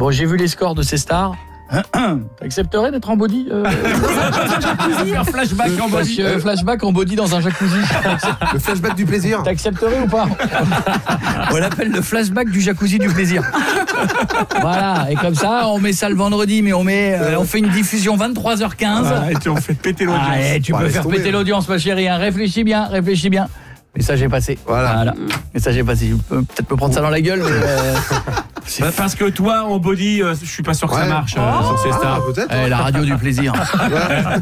Bon, j'ai vu les scores de ces stars. T'accepterais d'être en body Faire flashback en body. Flashback en body dans un jacuzzi. Le flashback du plaisir. T'accepterais ou pas? On l'appelle le flashback du jacuzzi du plaisir. Voilà, et comme ça, on met ça le vendredi, mais on fait une diffusion 23h15. Et tu en fais péter l'audience. Tu peux faire péter l'audience, ma chérie. Hein. Réfléchis bien. Message est passé. Voilà. Message est passé. Je peux peut-être me prendre ça dans la gueule, mais parce que toi, en body, je suis pas sûr que ça marche sur ces stars. Peut-être. la radio du plaisir.